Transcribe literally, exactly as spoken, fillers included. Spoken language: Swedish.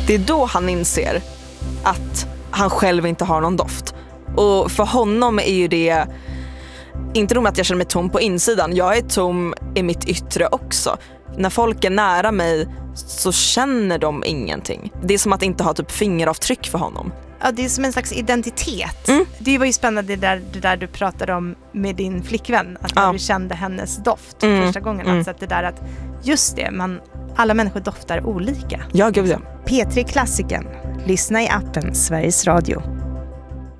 Det är då han inser att han själv inte har någon doft. Och för honom är ju det inte nog med att jag känner mig tom på insidan. Jag är tom i mitt yttre också. När folk är nära mig så känner de ingenting. Det är som att inte ha typ fingeravtryck för honom. Ja, det är som en slags identitet. Mm. Det var ju spännande det där, det där du pratade om med din flickvän. Att när ja. du kände hennes doft mm. första gången. Mm. Alltså att det där att just det, man, alla människor doftar olika. Ja, gud ja. P tre Klassiken. Lyssna i appen Sveriges Radio.